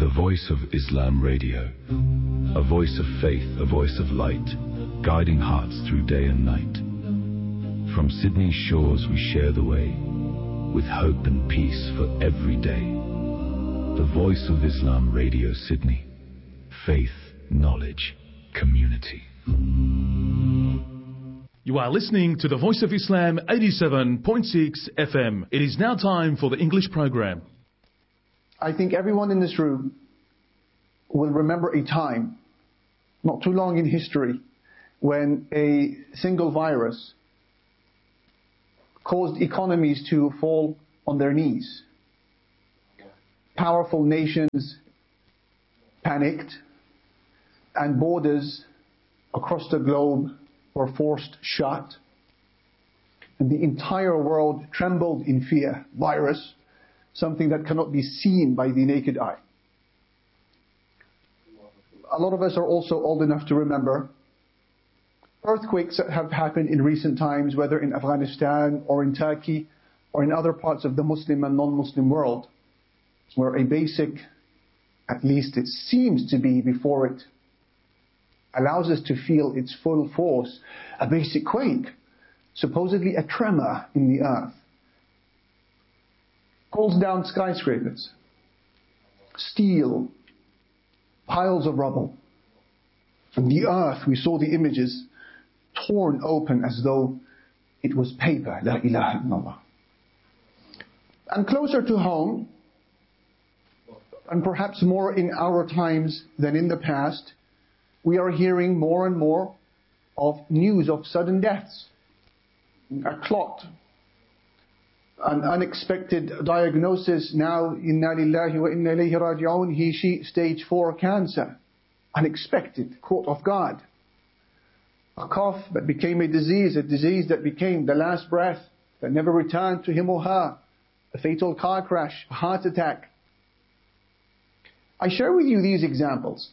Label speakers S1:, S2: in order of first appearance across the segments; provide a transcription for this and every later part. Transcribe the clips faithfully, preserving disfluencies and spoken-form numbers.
S1: The Voice of Islam Radio. A voice of faith, a voice of light, guiding hearts through day and night. From Sydney's shores we share the way, with hope and peace for every day. The Voice of Islam Radio Sydney. Faith, knowledge, community.
S2: You are listening to the Voice of Islam eighty-seven point six F M. It is now time for the English program.
S3: I think everyone in this room will remember a time, not too long in history, when a single virus caused economies to fall on their knees. Powerful nations panicked, and borders across the globe were forced shut, and the entire world trembled in fear. Virus, something that cannot be seen by the naked eye. A lot of us are also old enough to remember earthquakes that have happened in recent times, whether in Afghanistan or in Turkey or in other parts of the Muslim and non-Muslim world, where a basic, at least it seems to be before it allows us to feel its full force, a basic quake, supposedly a tremor in the earth, pulls down skyscrapers, steel, piles of rubble. From the earth we saw the images torn open as though it was paper. La ilaha illallah. And closer to home, and perhaps more in our times than in the past, we are hearing more and more of news of sudden deaths. A clot, an unexpected diagnosis, now inna lillahi wa inna ilayhi raji'un, he, she, stage four cancer. Unexpected, caught off guard. A cough that became a disease, a disease that became the last breath, that never returned to him or her. A fatal car crash, a heart attack. I share with you these examples,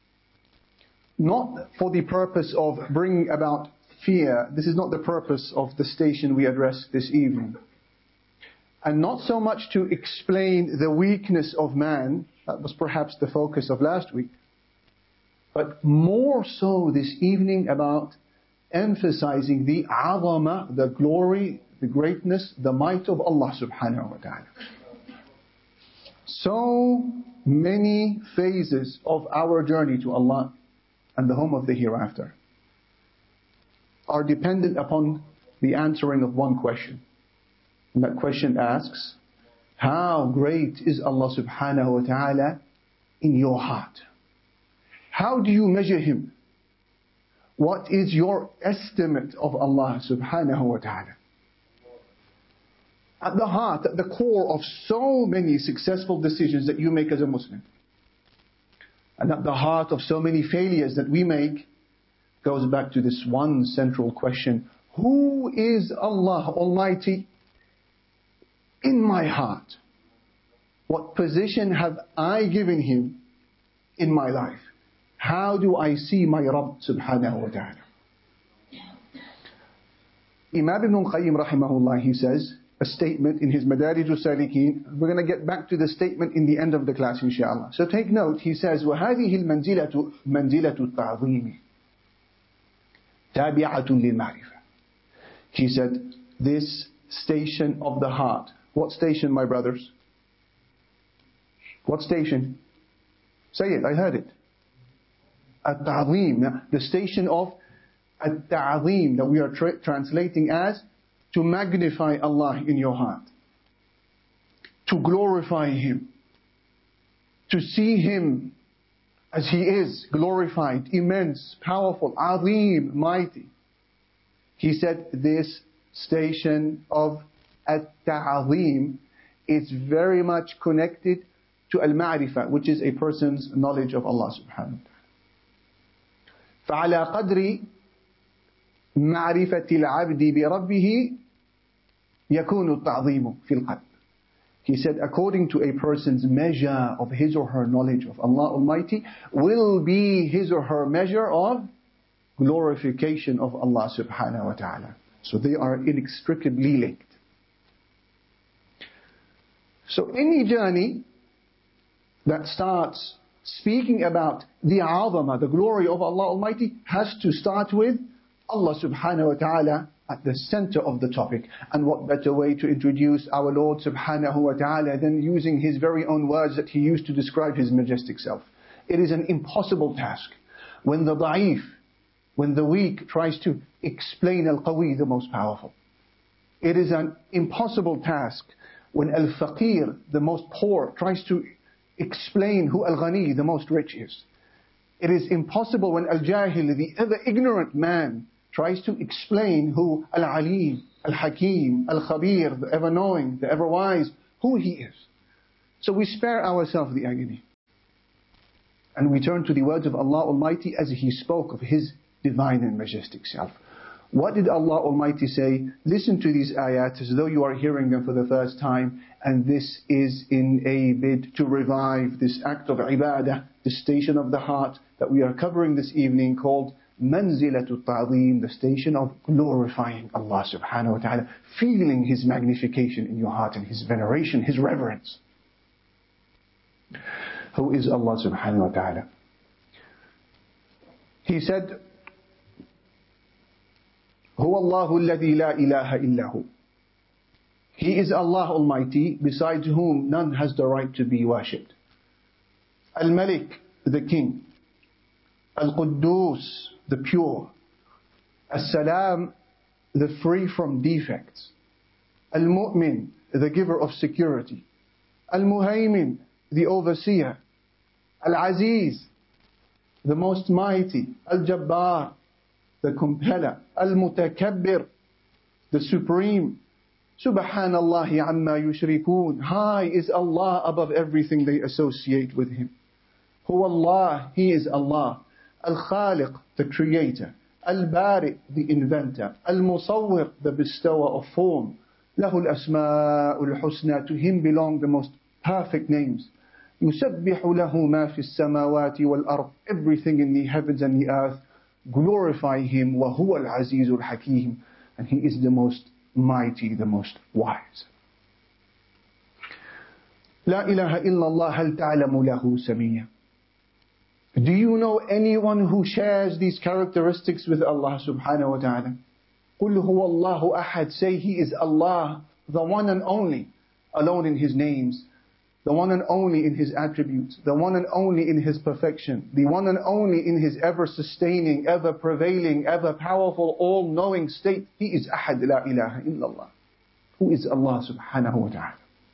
S3: not for the purpose of bringing about fear. This is not the purpose of the station we address this evening. And not so much to explain the weakness of man, that was perhaps the focus of last week, but more so this evening about emphasizing the azama, the glory, the greatness, the might of Allah subhanahu wa ta'ala. So many phases of our journey to Allah and the home of the hereafter are dependent upon the answering of one question. And that question asks, how great is Allah subhanahu wa ta'ala in your heart? How do you measure Him? What is your estimate of Allah subhanahu wa ta'ala? At the heart, at the core of so many successful decisions that you make as a Muslim, and at the heart of so many failures that we make, goes back to this one central question: who is Allah Almighty in my heart? What position have I given Him in my life? How do I see my Rabb subhanahu wa ta'ala? Imam Ibn al-Qayyim rahimahullah, he says, a statement in his Madarij al-Salikin. We're going to get back to the statement in the end of the class, inshallah. So take note, he says, وَهَذِهِ الْمَنْزِلَةُ مَنْزِلَةُ التَّعْظِيمِ تَابِعَةٌ لِلْمَعْرِفَةِ. He said, this station of the heart. What station, my brothers? What station? Say it, I heard it. At-ta'zim, the station of at-ta'zim, that we are tra- translating as to magnify Allah in your heart, to glorify Him, to see Him as He is, glorified, immense, powerful, azim, mighty. He said this station of at-ta'zim is very much connected to al-ma'rifah, which is a person's knowledge of Allah subhanahu wa ta'ala. فعلى قدر معرفة العبد بربه يكون التعظيم في القلب. He said, according to a person's measure of his or her knowledge of Allah Almighty, will be his or her measure of glorification of Allah subhanahu wa ta'ala. So they are inextricably linked. So any journey that starts speaking about the azama, the glory of Allah Almighty, has to start with Allah subhanahu wa ta'ala at the center of the topic. And what better way to introduce our Lord subhanahu wa ta'ala than using His very own words that He used to describe His majestic self. It is an impossible task when the da'if, when the weak tries to explain al-qawi, the most powerful. It is an impossible task when al-faqir, the most poor, tries to explain who al-ghani, the most rich, is. It is impossible when al-jahil, the ever ignorant man, tries to explain who al-alim, al-hakim, al-khabir, the ever-knowing, the ever-wise, who he is. So we spare ourselves the agony. And we turn to the words of Allah Almighty as He spoke of His divine and majestic self. What did Allah Almighty say? Listen to these ayat as though you are hearing them for the first time. And this is in a bid to revive this act of ibadah, the station of the heart that we are covering this evening, called Manzilatul Ta'zeem, the station of glorifying Allah subhanahu wa ta'ala, feeling His magnification in your heart and His veneration, His reverence. Who is Allah subhanahu wa ta'ala? He said, هو الله الذي لا إله إلا هو. He is Allah Almighty, besides whom none has the right to be worshipped. Al-Malik, the King. Al-Quddus, the pure. As-Salam, the free from defects. Al-Mu'min, the giver of security. Al-Muhaymin, the overseer. Al-Aziz, the most mighty. Al-Jabbar, the compeller. Al-Mutakabbir, the supreme. Subhanallahi amma yushrikun. High is Allah above everything they associate with Him. Huwa Allah, He is Allah. Al-Khaliq, the creator. Al-Bari, the inventor. Al-Musawwir, the bestower of form. Lahu al-asma'ul husna, to Him belong the most perfect names. يُسَبِّحُ لَهُ مَا فِي السَّمَاوَاتِ وَالْأَرْضِ. Everything in the heavens and the earth glorify Him. وَهُوَ الْعَزِيزُ الْحَكِيمُ. And He is the most mighty, the most wise. لا إله إلا الله هل تعلم له سميا. Do you know anyone who shares these characteristics with Allah subhanahu wa ta'ala? قُلْ هُوَ اللَّهُ أَحَدٌ. Say He is Allah, the one and only, alone in His names, the one and only in His attributes, the one and only in His perfection, the one and only in His ever-sustaining, ever-prevailing, ever-powerful, all-knowing state. He is Ahad, la ilaha illallah. Who is Allah subhanahu wa ta'ala?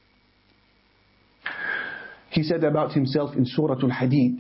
S3: He said about Himself in Surah Al-Hadid,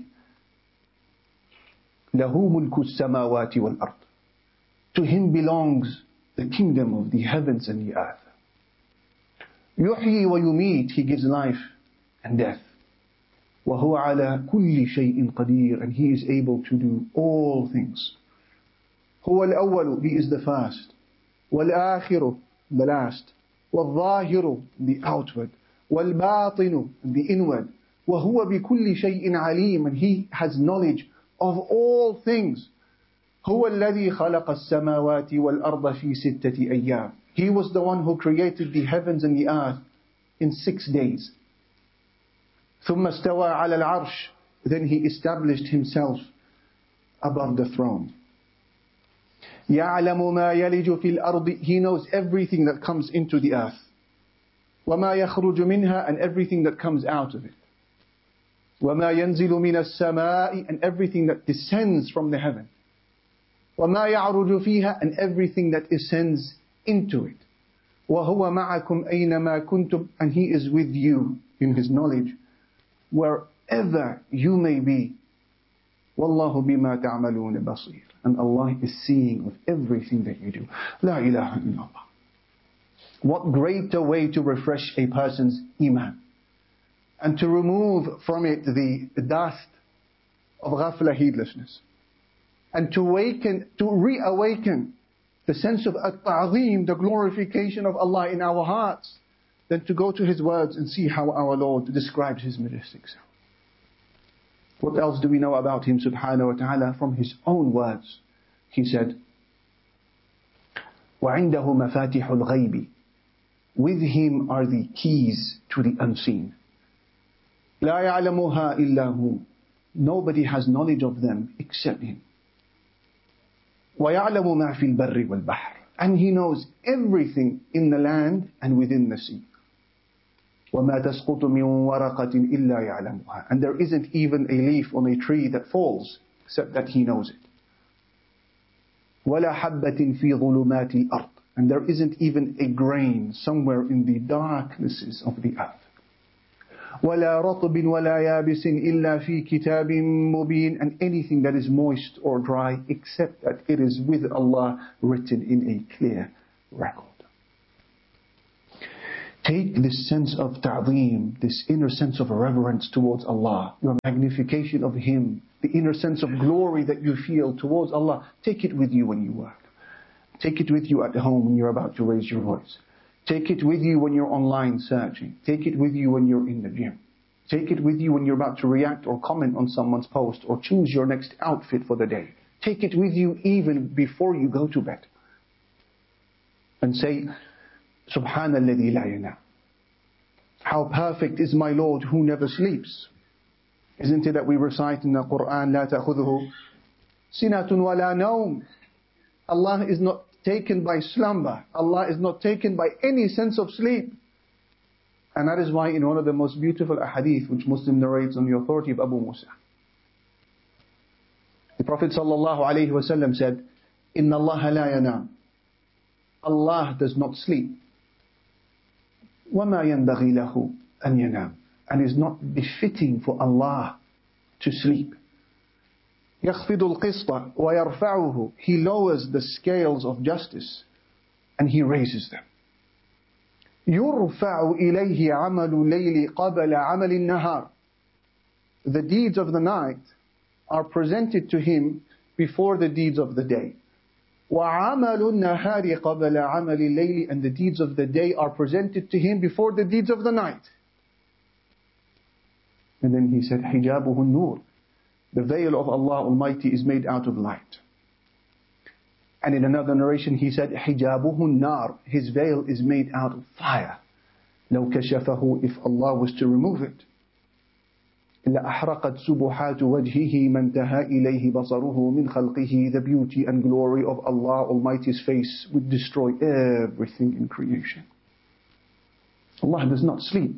S3: لَهُ مُلْكُ السَّمَاوَاتِ وَالْأَرْضِ. To Him belongs the kingdom of the heavens and the earth. يُحْيِي وَيُمِيتُ. He gives life and death. وَهُوَ عَلَى كُلِّ شَيْءٍ قَدِيرٌ. And He is able to do all things. هُوَ الْأَوَّلُ. He is the first. وَالْآخِرُ. The last. وَالظَّاهِرُ. The outward. وَالْبَاطِنُ. The inward. وَهُوَ بِكُلِّ شَيْءٍ عَلِيمٌ. And He has knowledge of all things. هُوَ الَّذِي خَلَقَ السَّمَاوَاتِ وَالْأَرْضَ فِي سِتَّةِ أَيَّامٍ. He was the one who created the heavens and the earth in six days. ثُمَّ اسْتَوَى عَلَى الْعَرْشِ. Then He established Himself above the throne. يَعْلَمُ مَا يَلِجُ فِي الْأَرْضِ. He knows everything that comes into the earth. وَمَا يَخْرُجُ مِنْهَا. And everything that comes out of it. وَمَا يَنْزِلُ مِنَ السَّمَاءِ. And everything that descends from the heaven. وَمَا يَعْرُجُ فِيهَا. And everything that ascends into it. وَهُوَ مَعَكُمْ أَيْنَمَا كُنْتُمْ. And He is with you in His knowledge, wherever you may be. وَاللَّهُ بِمَا تَعْمَلُونَ بَصِيرٌ. And Allah is seeing with everything that you do. La ilaha illallah. What greater way to refresh a person's iman and to remove from it the dust of ghafla, heedlessness, and to awaken, to reawaken the sense of at-ta'zeem, the glorification of Allah in our hearts, than to go to His words and see how our Lord describes His majestic self. What else do we know about Him subhanahu wa ta'ala from His own words? He said, وَعِنْدَهُ مَفَاتِحُ الْغَيْبِ. With Him are the keys to the unseen. لا يعلمها إلا هو. Nobody has knowledge of them except Him. ويعلم ما في البر والبحر. And He knows everything in the land and within the sea. وما تسقط من ورقة إلا يعلمها. And there isn't even a leaf on a tree that falls except that He knows it. ولا حبة في ظلمات الأرض. And there isn't even a grain somewhere in the darknesses of the earth. ولا رطب ولا يابس إلا في كتاب مبين. And anything that is moist or dry except that it is with Allah written in a clear record. Take this sense of ta'zeem, this inner sense of reverence towards Allah, your magnification of Him, the inner sense of glory that you feel towards Allah. Take it with you when you work. Take it with you at home when you're about to raise your voice. Take it with you when you're online searching. Take it with you when you're in the gym. Take it with you when you're about to react or comment on someone's post or choose your next outfit for the day. Take it with you even before you go to bed. And say, Subhanalladhi la yanam. How perfect is my Lord who never sleeps. Isn't it that we recite in the Quran, لا تأخذه سنة ولا نوم. Allah is not taken by slumber. Allah is not taken by any sense of sleep. And that is why in one of the most beautiful ahadith which Muslim narrates on the authority of Abu Musa, the Prophet sallallahu alaihi wasallam said, إِنَّ اللَّهَ لَا يَنَامُ. Allah does not sleep. وَمَا يَنْبَغِي لَهُ أَنْ يَنَامُ. And is not befitting for Allah to sleep. يَخْفِضُ الْقِسْطَ وَيَرْفَعُهُ. He lowers the scales of justice and He raises them. يُرْفَعُ إِلَيْهِ عَمَلُ اللَّيْلِ قَبَلَ عَمَلِ النَّهَارِ. The deeds of the night are presented to Him before the deeds of the day. وَعَمَلُ النَّهَارِ قَبَلَ عَمَلِ اللَّيْلِ. And the deeds of the day are presented to Him before the deeds of the night. And then He said, حِجَابُهُ النُّورِ. The veil of Allah Almighty is made out of light. And in another narration He said, حِجَابُهُ النَّارِ. His veil is made out of fire. لَوْ كَشَفَهُ. If Allah was to remove it. لَأَحْرَقَتْ سُبُحَاتُ وَجْهِهِ مَنْ تَهَا إِلَيْهِ بَصَرُهُ مِنْ خَلْقِهِ. The beauty and glory of Allah Almighty's face would destroy everything in creation. Allah does not sleep.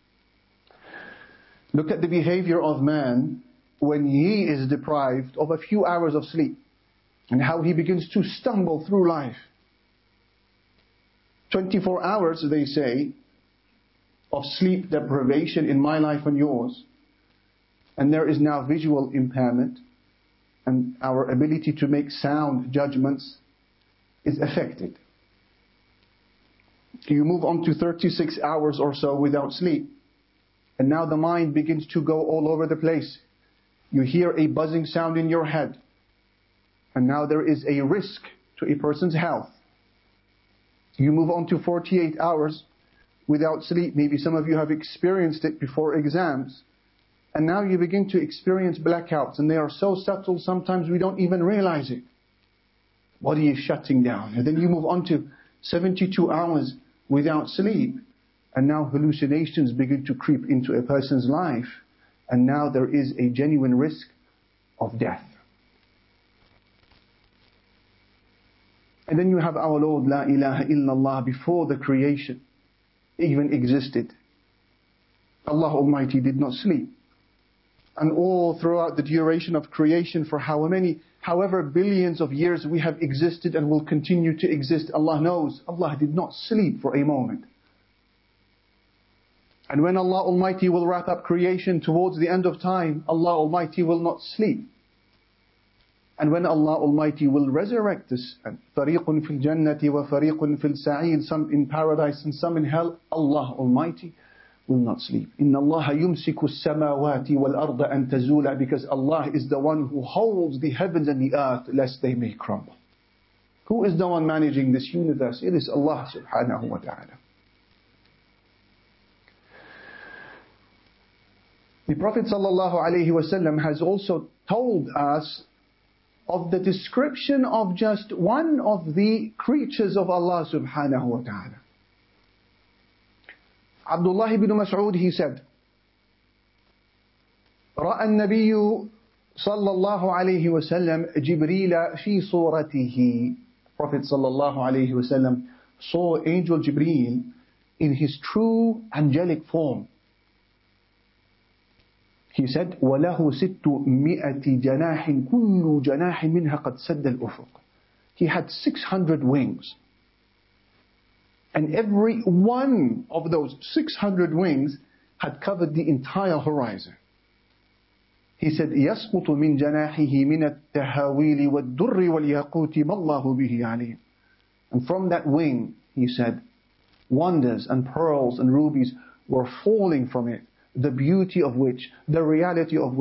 S3: Look at the behavior of man when he is deprived of a few hours of sleep, and how he begins to stumble through life. twenty-four hours, they say, of sleep deprivation in my life and yours, and there is now visual impairment, and our ability to make sound judgments is affected. You move on to thirty-six hours or so without sleep, and now the mind begins to go all over the place. You hear a buzzing sound in your head, and now there is a risk to a person's health. You move on to forty-eight hours without sleep. Maybe some of you have experienced it before exams, and now you begin to experience blackouts, and they are so subtle sometimes we don't even realize it. Body is shutting down. And then you move on to seventy-two hours without sleep, and now hallucinations begin to creep into a person's life, and now there is a genuine risk of death. And then you have our Lord, La ilaha illallah, before the creation even existed. Allah Almighty did not sleep. And all throughout the duration of creation, for how many, however billions of years we have existed and will continue to exist, Allah knows, Allah did not sleep for a moment. And when Allah Almighty will wrap up creation towards the end of time, Allah Almighty will not sleep. And when Allah Almighty will resurrect us, فَرِيقٌ فِي الْجَنَّةِ وَفَرِيقٌ فِي السَّعِيدِ, some in paradise and some in hell, Allah Almighty will not sleep. إِنَّ اللَّهَ يُمْسِكُ السَّمَاوَاتِ وَالْأَرْضَ أَن تَزُولَ. Because Allah is the one who holds the heavens and the earth lest they may crumble. Who is the one managing this universe? It is Allah subhanahu wa ta'ala. The Prophet sallallahu alaihi wasallam has also told us of the description of just one of the creatures of Allah subhanahu wa ta'ala. Abdullah ibn Mas'ud, he said, رأى النبي صلى الله عليه وسلم جبريل في صورته. Prophet صلى الله عليه وسلم saw angel Jibreel in his true angelic form. He said, وَلَهُ سِتُّ مِئَةِ جَنَاحٍ كُلُّ جَنَاحٍ مِنْهَا قَدْ سَدَّ الْأُفُقِ. He had six hundred wings. And every one of those six hundred wings had covered the entire horizon. He said, يَسْقُطُ مِنْ جَنَاحِهِ مِنَ التَّهَاوِيلِ وَالدُّرِّ وَالْيَاقُوتِ مَا اللَّهُ بِهِ عَلِيمٌ. And from that wing, he said, wonders and pearls and rubies were falling from it, the beauty of which, the reality of which